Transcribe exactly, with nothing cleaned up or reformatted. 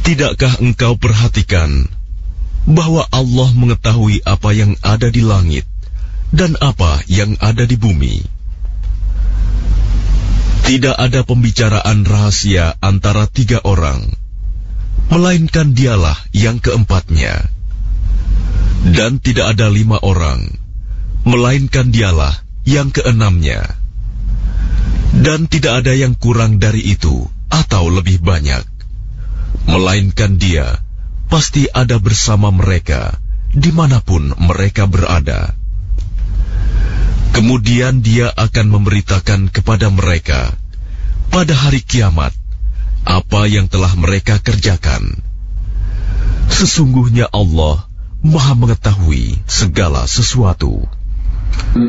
Tidakkah engkau perhatikan bahwa Allah mengetahui apa yang ada di langit dan apa yang ada di bumi? Tidak ada pembicaraan rahasia antara tiga orang, melainkan dialah yang keempatnya. Dan tidak ada lima orang, melainkan dialah yang keenamnya. Dan tidak ada yang kurang dari itu atau lebih banyak, melainkan dia pasti ada bersama mereka dimanapun mereka berada. Kemudian dia akan memberitakan kepada mereka pada hari kiamat apa yang telah mereka kerjakan. Sesungguhnya Allah Maha mengetahui segala sesuatu.